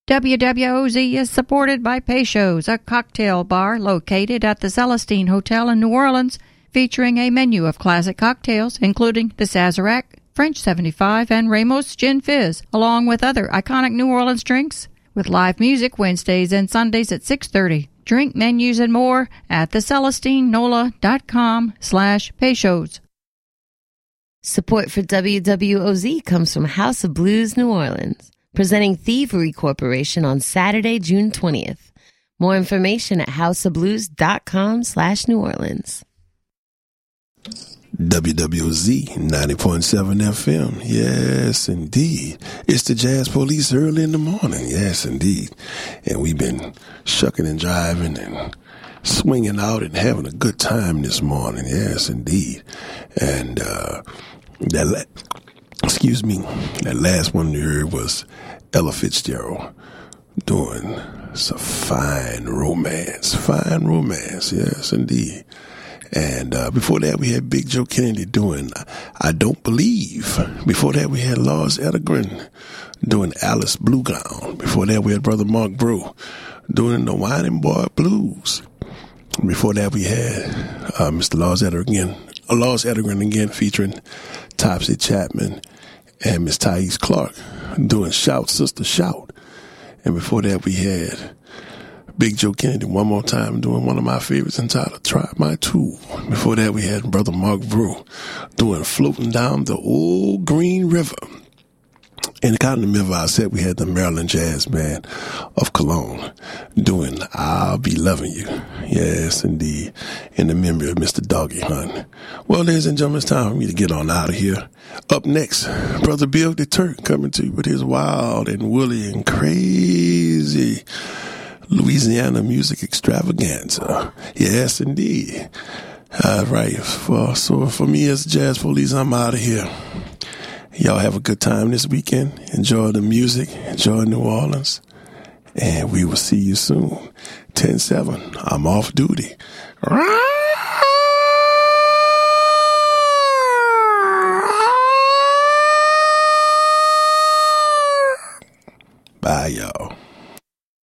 WWOZ is supported by Peychaud's, a cocktail bar located at the Celestine Hotel in New Orleans, featuring a menu of classic cocktails, including the Sazerac, French 75, and Ramos Gin Fizz, along with other iconic New Orleans drinks, with live music Wednesdays and Sundays at 6:30. Drink menus and more at thecelestinenola.com/Peychaud's. Support for WWOZ comes from House of Blues New Orleans, presenting Thievery Corporation on Saturday, June 20th. More information at houseofblues.com/New Orleans. WWZ 90.7 FM. Yes, indeed. It's the Jazz Police early in the morning. Yes, indeed. And we've been shucking and driving and swinging out and having a good time this morning. Yes, indeed. And that last one you heard was Ella Fitzgerald doing some fine romance. Fine romance. Yes, indeed. And before that, we had Big Joe Kennedy doing I Don't Believe. Before that, we had Lars Edegren doing Alice Bluegown. Before that, we had Brother Mark Brew doing the Whining Boy Blues. Before that, we had Mr. Lars Edegren again featuring Topsy Chapman and Miss Thais Clark doing Shout Sister Shout. And before that, we had Big Joe Kennedy one more time doing one of my favorites entitled Try My Tool. Before that, we had Brother Mark Brew doing Floating Down the Old Green River. In the Continental Midwest set, we had the Maryland Jazz Band of Cologne doing I'll Be Loving You. Yes, indeed. In the memory of Mr. Doggy Hunt. Well, ladies and gentlemen, it's time for me to get on out of here. Up next, Brother Bill the Turk coming to you with his wild and woolly and crazy Louisiana music extravaganza. Yes, indeed. All right. So for me as Jazz Police, I'm out of here. Y'all have a good time this weekend. Enjoy the music. Enjoy New Orleans. And we will see you soon. 10-7. I'm off duty.